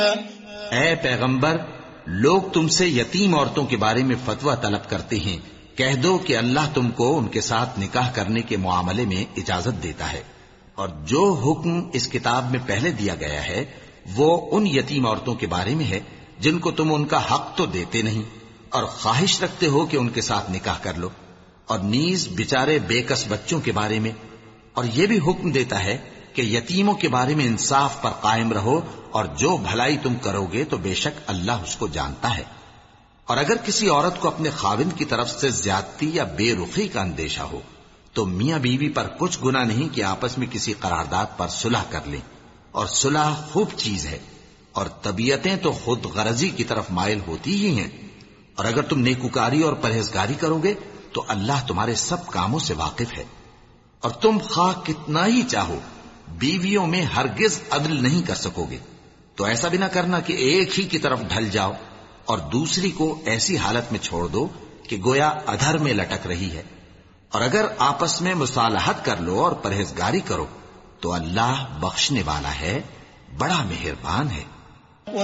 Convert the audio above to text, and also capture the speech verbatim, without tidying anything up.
اے پیغمبر، لوگ تم سے یتیم عورتوں کے بارے میں فتویٰ طلب کرتے ہیں، کہہ دو کہ اللہ تم کو ان کے ساتھ نکاح کرنے کے معاملے میں اجازت دیتا ہے، اور جو حکم اس کتاب میں پہلے دیا گیا ہے وہ ان یتیم عورتوں کے بارے میں ہے جن کو تم ان کا حق تو دیتے نہیں اور خواہش رکھتے ہو کہ ان کے ساتھ نکاح کر لو، اور نیز بیچارے بے کس بچوں کے بارے میں، اور یہ بھی حکم دیتا ہے کہ یتیموں کے بارے میں انصاف پر قائم رہو، اور جو بھلائی تم کرو گے تو بے شک اللہ اس کو جانتا ہے۔ اور اگر کسی عورت کو اپنے خاوند کی طرف سے زیادتی یا بے رخی کا اندیشہ ہو تو میاں بیوی پر کچھ گناہ نہیں کہ آپس میں کسی قرارداد پر صلح کر لیں، اور صلح خوب چیز ہے، اور طبیعتیں تو خود غرضی کی طرف مائل ہوتی ہی ہیں، اور اگر تم نیکوکاری اور پرہیزگاری کرو گے تو اللہ تمہارے سب کاموں سے واقف ہے۔ اور تم خواہ کتنا ہی چاہو بیویوں میں ہرگز عدل نہیں کر سکو گے، تو ایسا بھی نہ کرنا کہ ایک ہی کی طرف ڈھل جاؤ اور دوسری کو ایسی حالت میں چھوڑ دو کہ گویا ادھر میں لٹک رہی ہے، اور اگر آپس میں مصالحت کر لو اور پرہیزگاری کرو تو اللہ بخشنے والا ہے، بڑا مہربان ہے۔